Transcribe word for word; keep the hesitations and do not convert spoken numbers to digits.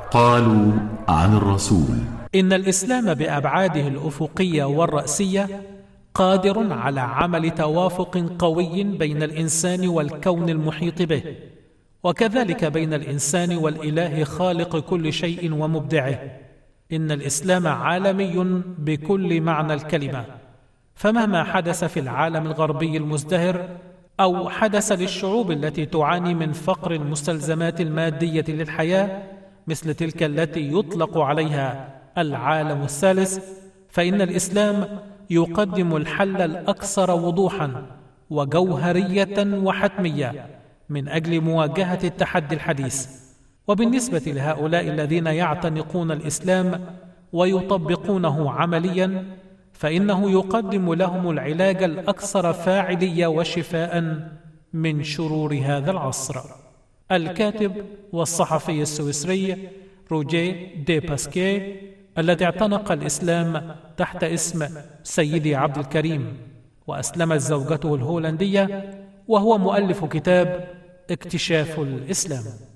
قالوا عن الرسول: إن الإسلام بأبعاده الأفقية والرأسية قادر على عمل توافق قوي بين الإنسان والكون المحيط به، وكذلك بين الإنسان والإله خالق كل شيء ومبدعه. إن الإسلام عالمي بكل معنى الكلمة، فمهما حدث في العالم الغربي المزدهر أو حدث للشعوب التي تعاني من فقر المستلزمات المادية للحياة مثل تلك التي يطلق عليها العالم الثالث، فإن الإسلام يقدم الحل الأكثر وضوحا وجوهرية وحتمية من أجل مواجهة التحدي الحديث. وبالنسبة لهؤلاء الذين يعتنقون الإسلام ويطبقونه عمليا، فإنه يقدم لهم العلاج الأكثر فاعلية وشفاء من شرور هذا العصر. الكاتب والصحفي السويسري روجيه دي باسكيه، الذي اعتنق الإسلام تحت اسم سيدي عبد الكريم، وأسلمت زوجته الهولندية، وهو مؤلف كتاب اكتشاف الإسلام.